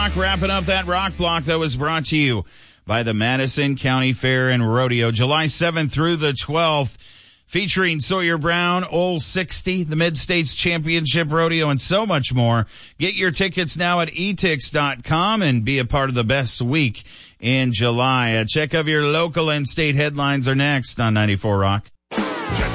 Wrapping up that rock block that was brought to you by the Madison County Fair and Rodeo, July 7th through the 12th, featuring Sawyer Brown, Old 60, the Mid-States Championship Rodeo, and so much more. Get your tickets now at etix.com and be a part of the best week in July. A check of your local and state headlines are next on 94 Rock.